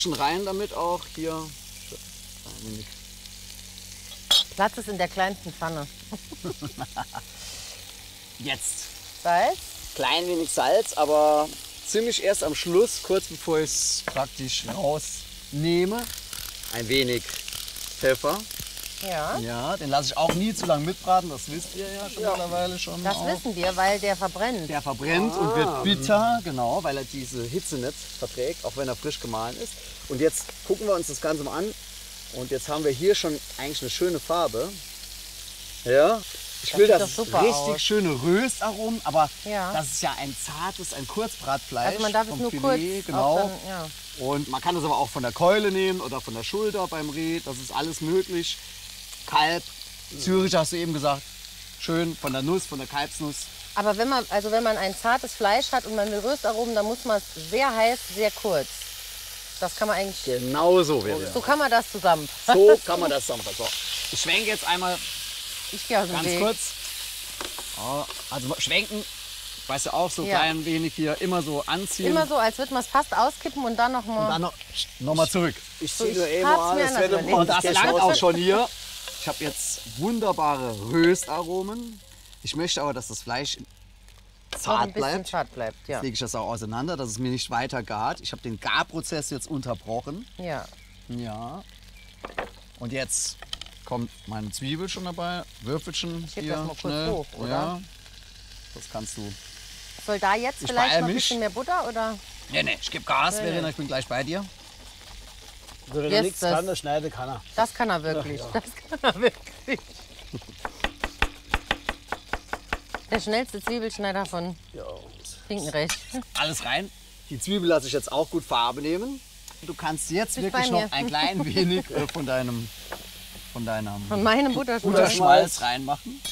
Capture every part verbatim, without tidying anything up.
rein damit auch hier. Platz ist in der kleinsten Pfanne. Jetzt. Salz? Klein wenig Salz, aber ziemlich erst am Schluss, kurz bevor ich es praktisch rausnehme. Ein wenig Pfeffer. Ja. Ja, den lasse ich auch nie zu lange mitbraten, das wisst ihr ja schon ja. mittlerweile schon. Das auch. wissen wir, weil der verbrennt. Der verbrennt ah. und wird bitter, genau, weil er diese Hitze nicht verträgt, auch wenn er frisch gemahlen ist. Und jetzt gucken wir uns das Ganze mal an. Und jetzt haben wir hier schon eigentlich eine schöne Farbe. Ja. Ich will das, das richtig aus. schöne Röstaromen, aber ja. das ist ja ein zartes, ein Kurzbratfleisch. Also man darf es nur Filet, kurz genau. Dann, ja. Und man kann es aber auch von der Keule nehmen oder von der Schulter beim Reh. Das ist alles möglich. Kalb, Zürich hast du eben gesagt, schön von der Nuss, von der Kalbsnuss. Aber wenn man, also wenn man ein zartes Fleisch hat und man will Röstaromen, dann muss man es sehr heiß, sehr kurz. Das kann man eigentlich... Genau so wäre So kann man das zusammen. So kann man das zusammen. So. Ich schwenke jetzt einmal ich gehe aus dem ganz Weg. kurz. Oh, also schwenken, weißt du auch, so ja. klein wenig hier, immer so anziehen. Immer so, als würde man es fast auskippen und dann noch mal... Und dann noch, noch mal zurück. Ich ziehe nur eben an, das wäre Und das langt auch schon hier. Ich habe jetzt wunderbare Röstaromen. Ich möchte aber, dass das Fleisch zart ein bleibt. zart bleibt. Ja. Jetzt lege ich das auch auseinander, dass es mir nicht weiter gart. Ich habe den Garprozess jetzt unterbrochen. Ja. Ja. Und jetzt kommt meine Zwiebel schon dabei. Würfelchen ich hier das mal kurz schnell. hoch, oder? Ja. Das kannst du. Soll da jetzt ich vielleicht noch ein mich. bisschen mehr Butter oder? Nee, nee, ich gebe Gas, nee, Verena, nee. ich bin gleich bei dir. Also wenn er nichts kann, dann schneidet kann er. Das kann er wirklich. Ja, ja. Das kann er wirklich. Der schnellste Zwiebelschneider von ja. Finkenrecht. Alles rein. Die Zwiebel lasse ich jetzt auch gut Farbe nehmen. Du kannst jetzt Bis wirklich noch ein klein wenig äh, von deinem, von deinem von meinem Butterschmalz, Butterschmalz reinmachen.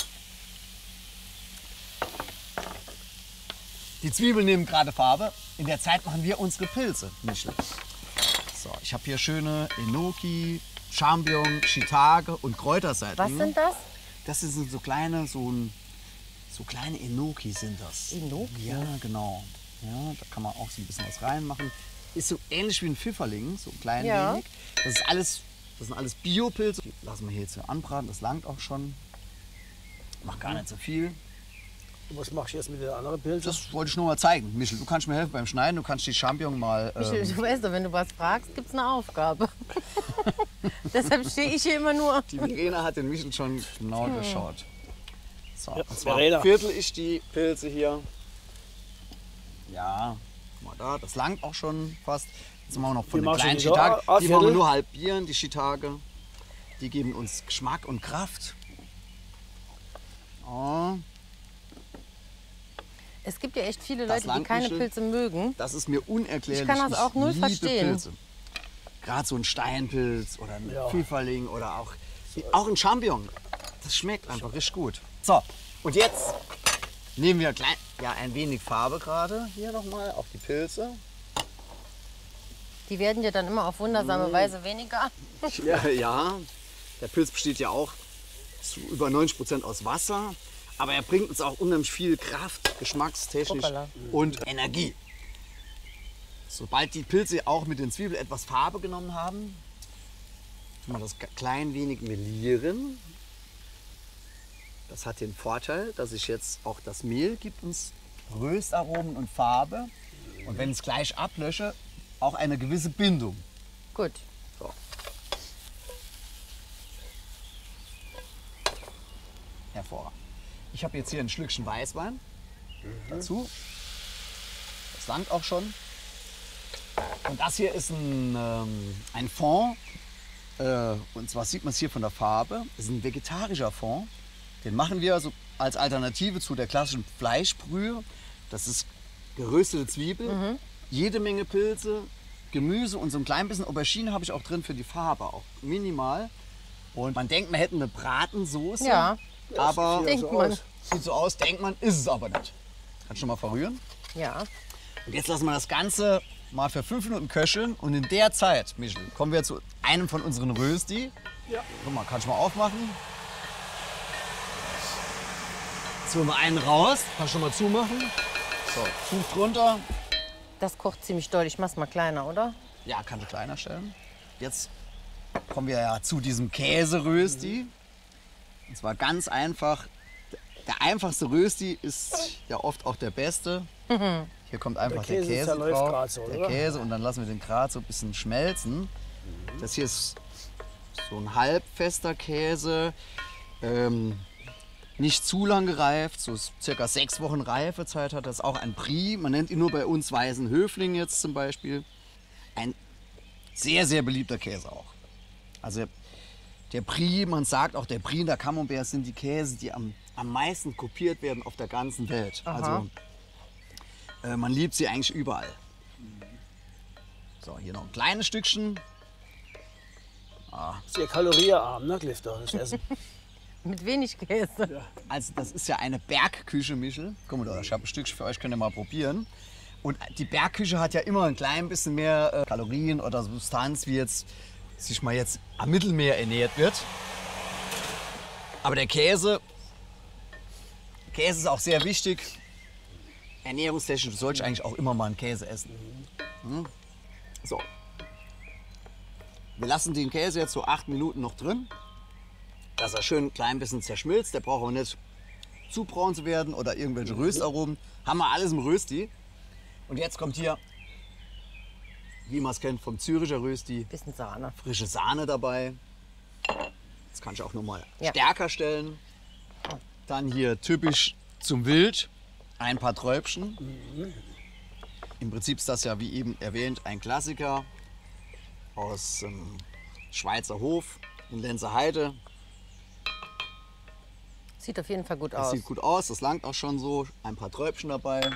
Die Zwiebeln nehmen gerade Farbe. In der Zeit machen wir unsere Pilze. Nicht schlecht. So, ich habe hier schöne Enoki, Champignon, Shiitake und Kräuterseiten. Was sind das? Das sind so kleine, so, ein, so kleine Enoki sind das. Enoki? Ja, genau. Ja, da kann man auch so ein bisschen was reinmachen. Ist so ähnlich wie ein Pfifferling, so ein klein ja. wenig. Das ist alles, das sind alles Biopilze. Die lassen wir hier jetzt anbraten, das langt auch schon. Mach gar nicht so viel. Und was machst du jetzt mit den anderen Pilzen? Das wollte ich nur mal zeigen. Michel, du kannst mir helfen beim Schneiden, du kannst die Champignon mal... Ähm Michel, du weißt doch, wenn du was fragst, gibt es eine Aufgabe. Deshalb stehe ich hier immer nur... Die Verena hat den Michel schon genau hm. geschaut. So, ja, und zwar viertel ich die Pilze hier. Ja, guck mal da, das langt auch schon fast. Jetzt machen wir noch von den kleinen Shiitake. Die wollen wir nur halbieren, die Shiitake. Die geben uns Geschmack und Kraft. Oh. Es gibt ja echt viele Leute, die keine Pilze mögen. Das ist mir unerklärlich. Ich kann das auch null verstehen. Pilze. Gerade so ein Steinpilz oder ein ja. Pfifferling oder auch, auch ein Champignon. Das schmeckt einfach richtig gut. So, und jetzt nehmen wir klein, ja, ein wenig Farbe gerade hier nochmal auf die Pilze. Die werden ja dann immer auf wundersame mmh. Weise weniger. Ja, ja, der Pilz besteht ja auch zu über neunzig Prozent aus Wasser. Aber er bringt uns auch unheimlich viel Kraft, geschmackstechnisch Hoppala. und Energie. Sobald die Pilze auch mit den Zwiebeln etwas Farbe genommen haben, tun wir das klein wenig melieren. Das hat den Vorteil, dass ich jetzt auch das Mehl gibt uns Röstaromen und Farbe. Und wenn ich es gleich ablösche, auch eine gewisse Bindung. Gut. So. Hervorragend. Ich habe jetzt hier ein Schlückchen Weißwein mhm. dazu. Das langt auch schon. Und das hier ist ein, ähm, ein Fond. Äh, und zwar sieht man es hier von der Farbe. Das ist ein vegetarischer Fond. Den machen wir so als Alternative zu der klassischen Fleischbrühe. Das ist geröstete Zwiebel, mhm. jede Menge Pilze, Gemüse und so ein klein bisschen Aubergine habe ich auch drin für die Farbe, auch minimal. Und man denkt, man hätte eine Bratensoße. Ja. Aber denkt so man. Aus. Sieht so aus, denkt man, ist es aber nicht. Kannst du mal verrühren? Ja. Und jetzt lassen wir das Ganze mal für fünf Minuten köcheln. Und in der Zeit, Michel, kommen wir zu einem von unseren Rösti. Ja. Guck mal, kannst du mal aufmachen? Jetzt holen wir einen raus. Kannst du mal zumachen? So, Tuch drunter. Das kocht ziemlich doll. Ich mach's mal kleiner, oder? Ja, kann ich kleiner stellen. Jetzt kommen wir ja zu diesem Käserösti. Und zwar ganz einfach. Der einfachste Rösti ist ja oft auch der beste. Mhm. Hier kommt einfach der Käse Käse, zerläuft drauf. grad so, der oder? Käse und dann lassen wir den Grat so ein bisschen schmelzen. Das hier ist so ein halbfester Käse. Ähm, nicht zu lang gereift, so circa sechs Wochen Reifezeit hat das. Auch ein Brie, man nennt ihn nur bei uns Weißen Höfling jetzt zum Beispiel. Ein sehr, sehr beliebter Käse auch. Also der Brie, man sagt auch, der Brie und der Camembert sind die Käse, die am, am meisten kopiert werden auf der ganzen Welt. Aha. Also äh, man liebt sie eigentlich überall. So, hier noch ein kleines Stückchen. Sehr kaloriearm, ne, Cliff, das Essen. Mit wenig Käse. Also das ist ja eine Bergküche, Michel. Guck mal da, ich habe ein Stückchen für euch, könnt ihr mal probieren. Und die Bergküche hat ja immer ein klein bisschen mehr äh, Kalorien oder Substanz, wie jetzt sich mal jetzt am Mittelmeer ernährt wird. Aber der Käse, Käse ist auch sehr wichtig. Ernährungstechnisch sollte ich eigentlich auch immer mal einen Käse essen. Hm? So. Wir lassen den Käse jetzt so acht Minuten noch drin, dass er schön ein klein bisschen zerschmilzt. Der braucht auch nicht zu braun zu werden oder irgendwelche Röstaromen. Haben wir alles im Rösti. Und jetzt kommt hier, wie man es kennt vom Züricher Rösti, Bisschen Sahne. frische Sahne dabei. Das kann ich auch noch mal Ja. stärker stellen. Dann hier typisch zum Wild ein paar Träubchen. Im Prinzip ist das ja, wie eben erwähnt, ein Klassiker aus ähm, Schweizer Hof in Lenzerheide. Sieht auf jeden Fall gut Das aus. sieht gut aus, das langt auch schon so. Ein paar Träubchen dabei.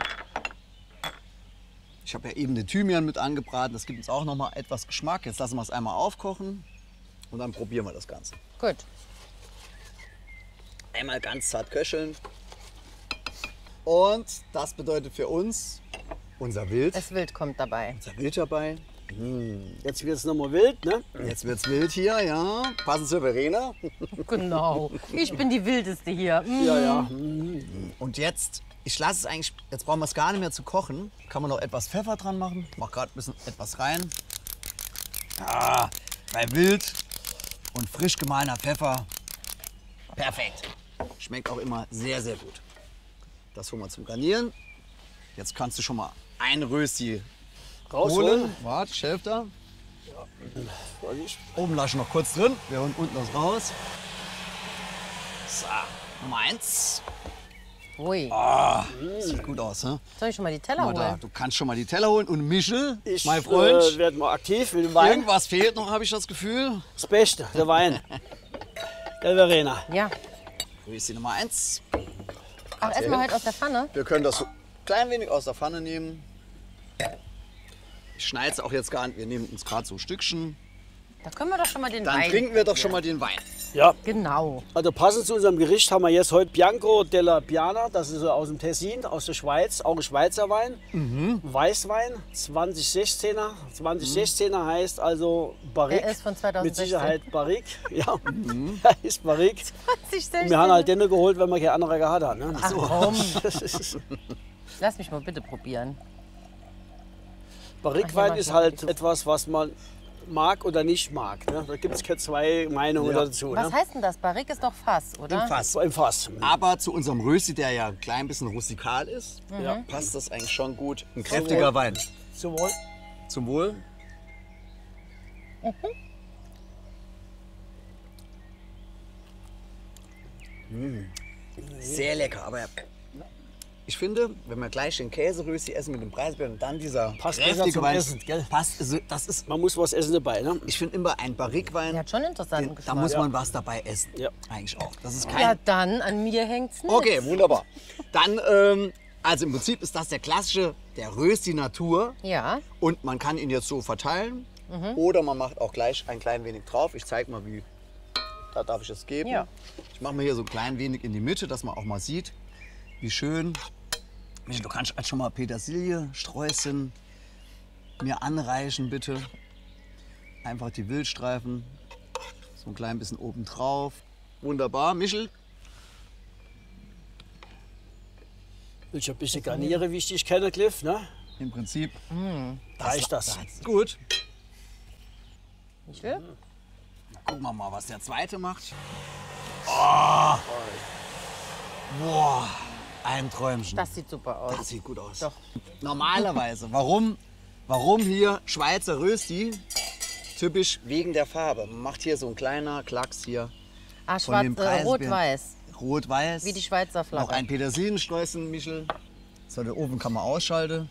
Ich habe ja eben den Thymian mit angebraten, das gibt uns auch noch mal etwas Geschmack. Jetzt lassen wir es einmal aufkochen und dann probieren wir das Ganze. Gut. Einmal ganz zart köcheln. Und das bedeutet für uns unser Wild. Das Wild kommt dabei. Unser Wild dabei. Jetzt wird es nochmal wild, ne? Jetzt wird's wild hier, ja. Passend zur Verena. Genau. Ich bin die Wildeste hier. Mm. Ja, ja. Und jetzt, ich lasse es eigentlich, jetzt brauchen wir es gar nicht mehr zu kochen. Kann man noch etwas Pfeffer dran machen. Mach gerade ein bisschen etwas rein. Ah, bei Wild und frisch gemahlener Pfeffer. Perfekt. Schmeckt auch immer sehr, sehr gut. Das holen wir zum Garnieren. Jetzt kannst du schon mal ein Rösti Rausholen. holen. Warte, Chef da. Vorsicht. Oben lasse ich noch kurz drin. Wir holen unten das raus. So, Nummer eins. Ui. Sieht gut aus, ne? Soll ich schon mal die Teller Guck mal da, holen? du kannst schon mal die Teller holen. Und Michel, Ich mein Freund, äh, werde mal aktiv mit dem Wein. irgendwas fehlt noch, habe ich das Gefühl. Das Beste, der Wein. Der Verena. Ja. Rösti Nummer eins. Ach, essen wir heute aus der Pfanne? Wir können das so klein wenig aus der Pfanne nehmen. Ich schneide es auch jetzt gar nicht. Wir nehmen uns gerade so Stückchen. Da können wir doch schon mal den Dann Wein. trinken wir doch schon mal den Wein. Ja, Genau. also passend zu unserem Gericht haben wir jetzt heute Bianco della Piana. Das ist so aus dem Tessin, aus der Schweiz. Auch ein Schweizer Wein. Weißwein, zwanzig sechzehner. zwanzig sechzehner heißt also Barrique. Er ist von Mit zweitausendsechzehn. Sicherheit Barrique. Ja, er ist Barrique. Und wir haben halt den geholt, wenn wir keine andere gehabt haben. Ne? Ach komm, Das ist, lass mich mal bitte probieren. Barrique-Wein Ach, ja, ist mach halt mal. etwas, was man mag oder nicht mag. Ne? Da gibt es keine zwei Meinungen Ja. dazu. Was Ne? heißt denn das? Barrique ist doch Fass, oder? Im Fass. So im Fass. Aber zu unserem Rösti, der ja ein klein bisschen rustikal ist, Ja. passt das eigentlich schon gut. Ein kräftiger Wein. Zum Wohl. Zum Wohl. Mm. Sehr lecker, aber ich finde, wenn wir gleich den Käserösti essen mit dem Preisbär und dann dieser Passt besser kräftige zum Wein, Essen, gell? passt, also das ist, Man muss was essen dabei. Ne? ich finde immer ein Barrique-Wein, Der hat schon interessanten den- da Geschmack. muss man was dabei essen. Ja. Eigentlich auch. Das ist Ja, kein. dann, an mir hängt's nicht. Okay, wunderbar. Dann, ähm, also im Prinzip ist das der klassische, der Rösti Natur. Ja, Und man kann ihn jetzt so verteilen Mhm. oder man macht auch gleich ein klein wenig drauf. Ich zeige mal, wie. Da darf ich es geben. Ja. Ich mache mal hier so ein klein wenig in die Mitte, dass man auch mal sieht, wie schön. Michel, du kannst schon mal Petersilie, Sträußchen mir anreichen, bitte. Einfach die Wildstreifen, so ein klein bisschen oben drauf. Wunderbar, Michel. Will ich ein bisschen garniere, wie ich dich kenne, Cliff. Ne? Im Prinzip Reicht das. gut. Michel? Gucken wir mal, was der zweite macht. Oh. Boah, ein Träumchen. Das sieht super aus. Das sieht gut aus. Doch. Normalerweise, warum, warum hier Schweizer Rösti? Typisch wegen der Farbe. Man macht hier so ein kleiner Klacks hier. Ah, von dem schwarz, äh, Preiselbeeren. rot-weiß. Rot-weiß. Wie die Schweizer Flagge. Noch ein Petersilenstreusel, Michel. So, den Ofen kann man ausschalten.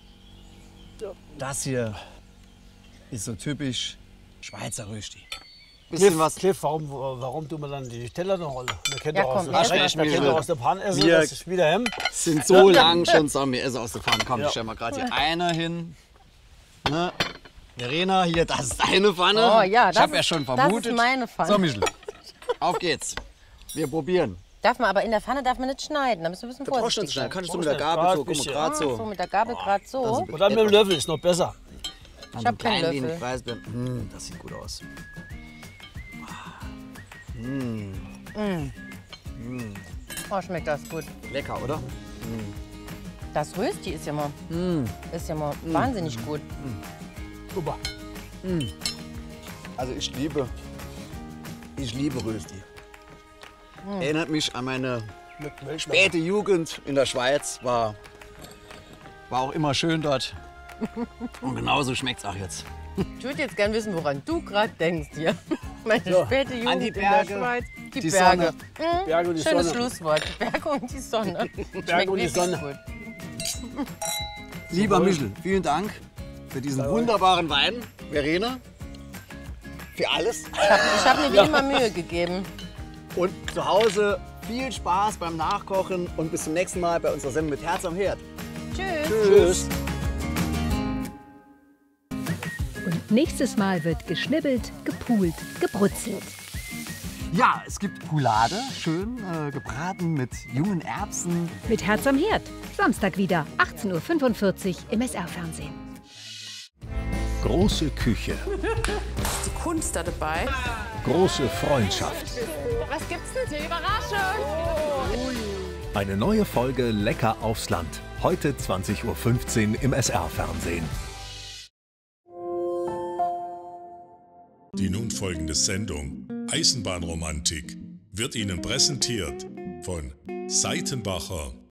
Das hier ist so typisch Schweizer Rösti. Bisschen Cliff, was. Cliff, warum, warum tun wir dann die Teller noch rollen? Wir kennen Ja, doch komm, aus, der- erst wir mal kennen schnell. doch aus der Pan essen, Wir- das ist wieder Hem. Sind so lang schon zusammen. Wir essen aus der Pfanne. Komm, Ja. ich stell mal gerade hier einer hin. Ne? Verena, hier, das ist deine Pfanne. Oh ja, ich das habe ja ist- schon das ist vermutet. meine Pfanne. So, Michel, auf geht's. Wir probieren. Darf man aber in der Pfanne darf man nicht schneiden. Da müssen wir ein bisschen Du brauchst vorsichtig nicht schneiden. sein. Kannst du mit der Grad Gabel so, guck mal, bisschen. gerade Ah, so so. mit der Gabel gerade so. Und dann mit dem Löffel ist noch besser. Dann Ich hab ein keinen klein wenig Löffel. Preiselbeeren. Hm, das sieht gut aus. Oh, schmeckt das gut. Lecker, oder? Das Rösti ist ja mal, ist ja mal wahnsinnig gut. Super. Also ich liebe, ich liebe Rösti. Erinnert mich an meine Mit Milch. späte Jugend in der Schweiz. War, war auch immer schön dort. Und genauso schmeckt's auch jetzt. Ich würde jetzt gern wissen, woran du gerade denkst hier. Meine späte Jugend An die in der Berge, Schweiz. Die, die Berge. Sonne. Mhm. Berge und die Schönes Sonne. Schlusswort. Die Berge und die Sonne. Schmeckt und die wirklich Sonne. gut. Lieber Michel, vielen Dank für diesen wunderbaren Wein. Verena, für alles. Ich habe mir wie immer Mühe gegeben. Und zu Hause viel Spaß beim Nachkochen und bis zum nächsten Mal bei unserer Sendung mit Herz am Herd. Tschüss. Tschüss. Und nächstes Mal wird geschnibbelt, gepult, gebrutzelt. Ja, es gibt Poulade, schön äh, gebraten mit jungen Erbsen. Mit Herz am Herd. Samstag wieder, achtzehn Uhr fünfundvierzig im S R-Fernsehen. Große Küche, Die Kunst da dabei. große Freundschaft. Was gibt's denn für Überraschung? Eine neue Folge Lecker aufs Land. Heute zwanzig Uhr fünfzehn im S R-Fernsehen. Die nun folgende Sendung Eisenbahnromantik wird Ihnen präsentiert von Seitenbacher